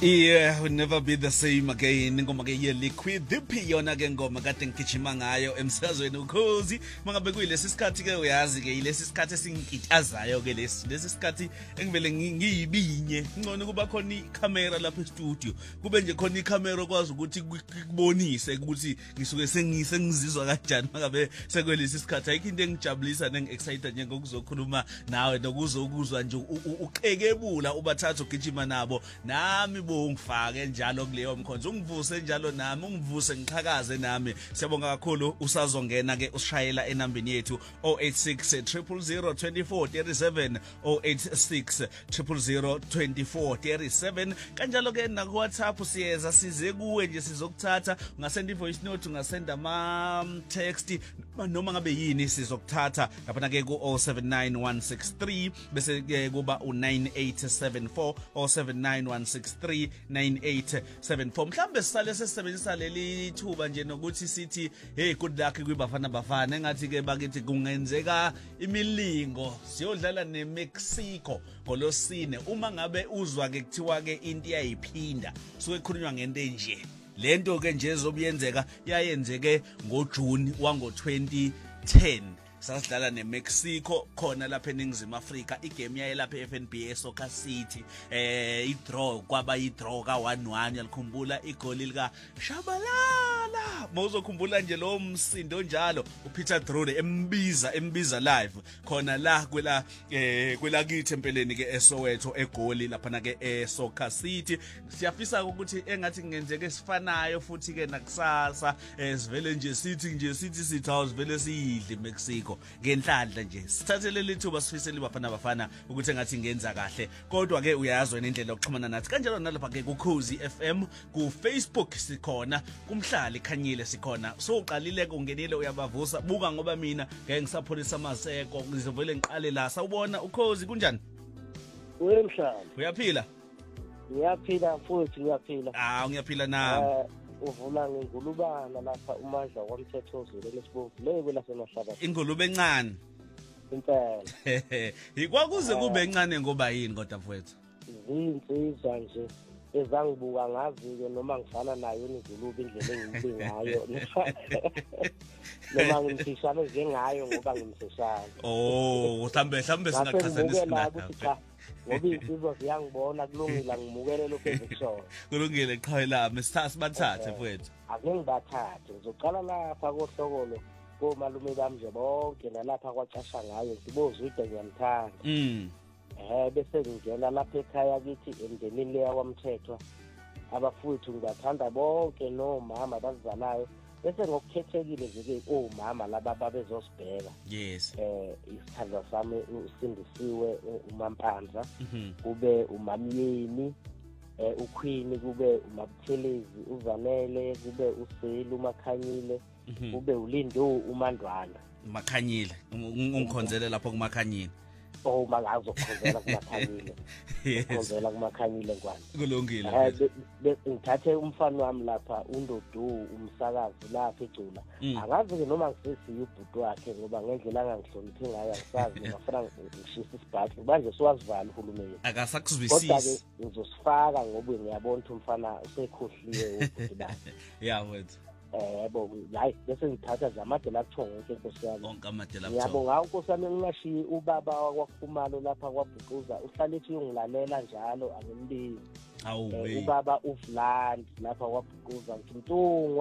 Yeah, will never be the same again. Ngoma ke ye liquid diphi yona ke ngoma kade ngigijima ngayo emsakazweni ukhozi mangabe kuyilesi sikhathi ke uyazi ke ilesi sikhathi esingikitazayo ke lesi sikhathi engivele ngiyibinye ngcono kuba khona icamera lapha e-studio kube nje khona icamera okwazi ukuthi kubonise ukuthi ngisuke sengizizwa kanjani mangabe sekwelesi sikhathi ayikho into engijabulisa nengi-excited njengokuzokhuluma nawe nokuzokuzwa nje uqhekebula ubathatha ugijima nabo nami ungifake njalo kuleyo mkhonto ungivuse njalo nami ungivuse ngiqhakaze nami siyabonga kakhulu usazongena ke usishayela enambini yethu 086 000 2437 086 000 kanjalo ke na WhatsApp siyeza size kuwe nje sizokuthatha ungasenda ivoice note ungasenda ama text noma ngabe yini sizokuthatha lapha ke ku 079163 bese ke kuba u9874 079163 9874 mhlambe sisale sesebenzisa leli thuba nje nokuthi sithi hey good luck kwibafana engathi ke bakithi kungenzeka imilingo siyodlala neMexico ngolosine uma ngabe uzwa ke kuthiwa ke into iyayiphinda suke khulunywa ngento enje lento ke nje ezobuyenzeka yayenzeke ngoJune wango 2010 sasidlala neMexico khona lapha eNingizimu Afrika igame yaye lapha eFNB Soccer City idraw kwaba idraw ka 1-1 yalikhumbula igoli lika Shabalala mawuzokhumbula nje lo msindo njalo uPeter Drude embiza live khona la kwela kithi empeleni ke eSoweto egoli lapha na ke eSoccer City siyafisa ukuthi engathi ngenzeke sifanayo futhi ke nakusasa sivele nje sithi sithi house vele siyidle Mexico ngenhlanhla nje sithathele lithuba sifisele bafana ukuthi engathi ngenza kahle kodwa ke uyazwa indlela yokuxhumana nathi kanjalo nalapha ke ku Khosi FM ku Facebook sikhona kumhlali khanyile sikhona so uqalile ke ungenile uyabavusa buka ngoba mina ngeke ngisapholisa amaseko ngizovele ngiqale la sawubona uKhosi kunjani Wemhlali uyaphila ngiyaphila futhi ngiyaphila ngiyaphila nami uvula ngengulubana lapha uMandla kwaMthethozulu lesibomvu lebe lasemahlaba ingulube encane impela ikwakuze kube encane ngoba yini kodwa mfowethu izinsizwa nje ezangibuka ngazi-ke noma ngifana nayo ingulube indlela engiyibe ngayo noma ngimfishane njengayo ngoba ngimfishane mhlambe singaqhathanisa ngoba insizwa ziyangibona kulungile ngimukele lokho ezikushoyo kulungile qhawe lami sibathathe mfowethu ake ngibathathe ngizoqala lapha kohlokolo komalume bami nje bonke nalapha kwacasha ngayo siboza ude ngiyamthanda bese ngingena lapha ekhaya kithi emndenini leya kwaMthethwa abafowethu ngibathanda bonke nomama bazizalayo bese ngokukhethekile nje ke omama laba babezosibheka yes isithandwa sami usindisiwe uMampanza kube uMamyeni uQueen kube uMabuthelezi uZanele kube uSelu uMakhanyile kube uLindo uMandwana Makhanyile ungikhonzele lapho kuMakhanyile mangazokhonzela kuMakhanyile khonzela kuMakhanyile ngwane kulungile ngithathe umfana wami lapha uNdodu umsakazi lapha eGcula angazi ke noma ngisesiyo ubhuti wakhe ngoba ngendlela angangihloniphi ngayo angisazi ngafuna ngishisa isibhathi manje siwazivala uhulumeni akasakuzwisisi kodwa ke ngizosifaka ngoba ngiyabona ukuthi umfana usekhohliwe ubhuti bakhe wethu yebo hayi bese ngithatha nje amadela kuthonga yonke inkosi yami onke amadela kuthonga ngiyabonga inkosi yami ngingashiyi ubaba wakwaKhumalo lapha kwaBhuquza uhlalethi uyongilalela njalo angimbiki ubaba uVlandi lapha kwaBhuquza ngithi Mtungwa